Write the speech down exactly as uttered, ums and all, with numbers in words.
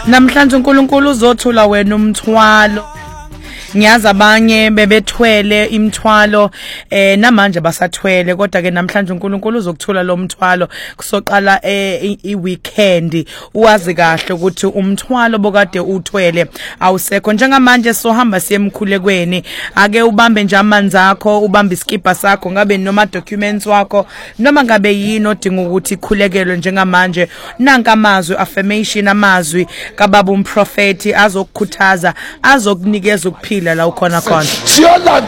namhlanje uNkulunkulu uzothula wena umthwalo. Ngiyazi abanye bebethwele imithwalo eh namanje basathwele kodwa ke namhlanje uNkulunkulu uzokuthula lo mthwalo kusoqala eh iweekend uwazi kahle ukuthi umthwalo bokade uthwele awusekho njengamanje sohamba siyemkhulekweni ake ubambe nje amanzi akho ubambe iskipa sakho ngabe noma documents wakho noma ngabe yini odinga ukuthi ikhulekelwe njengamanje nanka amazwi affirmation amazwi kababa umprofeti azokukhuthaza azokunikeza ukuphila la ukhona khona.